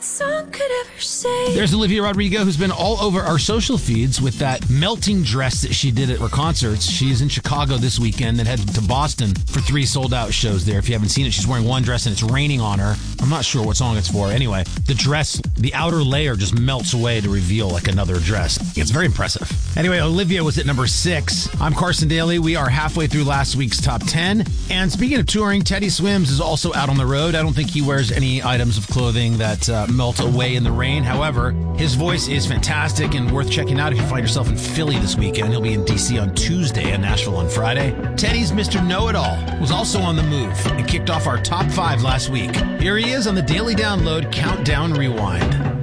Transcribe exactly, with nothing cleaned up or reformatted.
song could ever say. There's Olivia Rodrigo, who's been all over our social feeds with that melting dress that she did at her concerts. She's in Chicago this weekend and headed to Boston for three sold-out shows there. If you haven't seen it, she's wearing one dress and it's raining on her. I'm not sure what song it's for. Anyway, the dress, the outer layer just melts away to reveal like another dress. It's very impressive. Anyway, Olivia was at number six. I'm Carson Daly. We are halfway through last week's top ten. And speaking of touring, Teddy Swims is also out on the road. I don't think he wears any items of clothing that uh, melt away in the rain. However, his voice is fantastic and worth checking out if you find yourself in Philly this weekend. He'll be in D C on Tuesday and Nashville on Friday. Teddy's Mister Know-It-All was also on the move and kicked off our top five last week. Here he is on the Daily Download Countdown Rewind.